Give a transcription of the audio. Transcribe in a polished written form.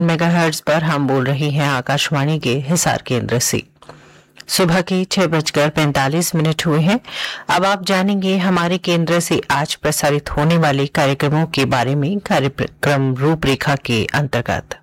Megahertz पर हम बोल रहे हैं आकाशवाणी के हिसार केंद्र से। सुबह के 6:45 हुए हैं। अब आप जानेंगे हमारे केंद्र से आज प्रसारित होने वाले कार्यक्रमों के बारे में कार्यक्रम रूपरेखा के अंतर्गत।